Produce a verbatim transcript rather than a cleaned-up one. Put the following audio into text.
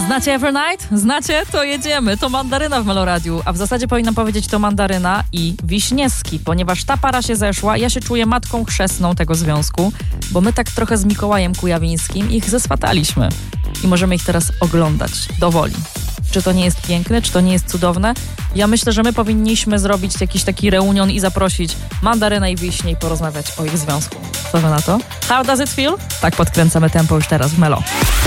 Znacie Evernight? Znacie? To jedziemy. To Mandaryna w Meloradiu, a w zasadzie powinnam powiedzieć to Mandaryna i Wiśniewski, ponieważ ta para się zeszła. Ja się czuję matką chrzestną tego związku, bo my tak trochę z Mikołajem Kujawińskim ich zeswataliśmy i możemy ich teraz oglądać do woli. Czy to nie jest piękne? Czy to nie jest cudowne? Ja myślę, że my powinniśmy zrobić jakiś taki reunion i zaprosić Mandarynę i Wiśnie i porozmawiać o ich związku. Co wy na to? How does it feel? Tak podkręcamy tempo już teraz w Melo.